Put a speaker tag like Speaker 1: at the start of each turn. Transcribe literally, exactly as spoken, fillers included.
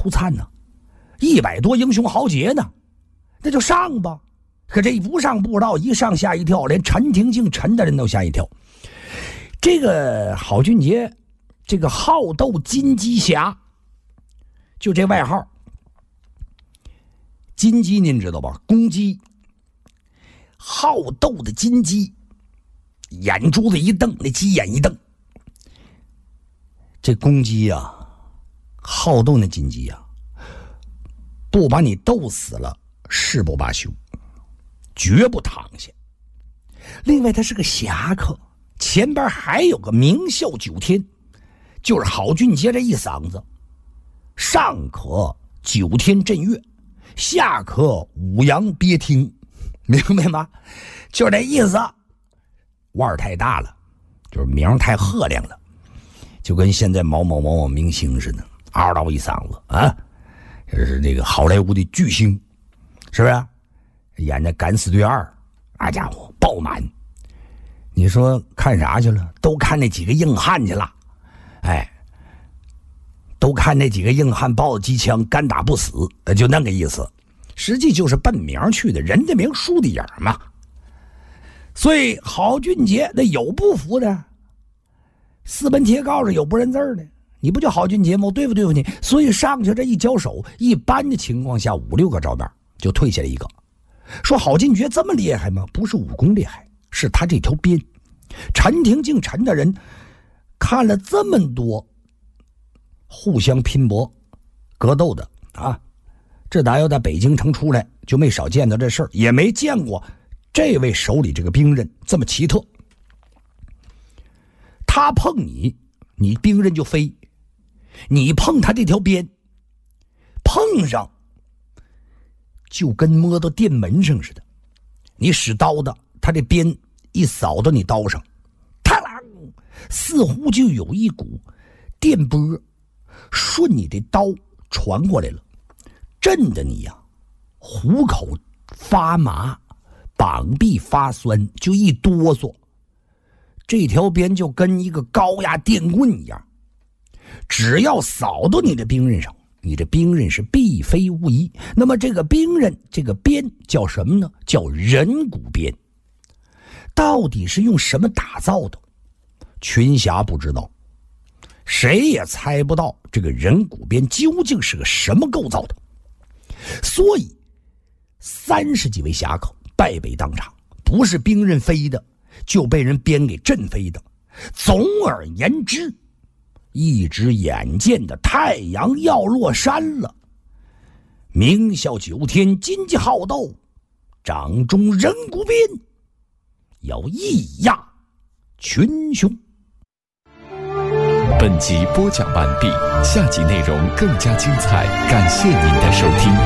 Speaker 1: 出餐呢，一百多英雄豪杰呢，那就上吧。可这一不上不知道，一上吓一跳，连陈廷敬陈大人都吓一跳。这个郝俊杰，这个好斗金鸡侠，就这外号。金鸡您知道吧？公鸡，好斗的金鸡，眼珠子一瞪，那鸡眼一瞪。这公鸡啊，好斗那金鸡啊，不把你斗死了，誓不罢休，绝不躺下。另外，他是个侠客，前边还有个名校九天，就是郝俊杰这一嗓子，上可九天震岳，下可五阳鳖听，明白吗？就这意思。腕儿太大了，就是名太赫亮了，就跟现在某某某某明星似的，嗷嗷一嗓子啊，这是那个好莱坞的巨星，是不是？演的《敢死队二》，那家伙爆满。你说看啥去了？都看那几个硬汉去了，哎，都看那几个硬汉抱着机枪干打不死，就那个意思。实际就是奔名去的，人的名树的影嘛。所以郝俊杰那有不服的，四门贴告上有不认字的，你不就郝俊杰吗？我对付对付你。所以上去这一交手，一般的情况下五六个照面就退下来一个。说郝俊杰这么厉害吗？不是武功厉害，是他这条鞭。陈廷敬陈大人看了这么多互相拼搏格斗的啊，这打要在北京城出来就没少见到这事儿，也没见过这位手里这个兵刃这么奇特。他碰你，你兵刃就飞；你碰他这条鞭，碰上就跟摸到电门上似的。你使刀的，他这鞭一扫到你刀上，啪啷，似乎就有一股电波顺你这刀传过来了，震得你呀、啊、虎口发麻，膀臂发酸，就一哆嗦。这条鞭就跟一个高压电棍一样，只要扫到你的兵刃上，你这兵刃是必飞无疑。那么这个兵刃这个鞭叫什么呢？叫人骨鞭。到底是用什么打造的？群侠不知道，谁也猜不到这个人骨鞭究竟是个什么构造的。所以三十几位侠客败北当场，不是兵刃飞的，就被人鞭给震飞的。总而言之，一直眼见的太阳要落山了。名校九天金鸡好斗，掌中人骨鞭要一压群雄。
Speaker 2: 本集播讲完毕，下集内容更加精彩，感谢您的收听。